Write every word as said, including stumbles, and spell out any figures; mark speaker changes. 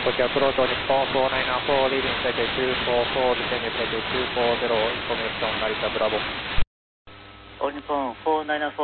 Speaker 1: Tokyo approach on Nippon four nine four, leading Taipei two four four, descending Taipei two four zero, information Narita Bravo.
Speaker 2: All Nippon four nine four.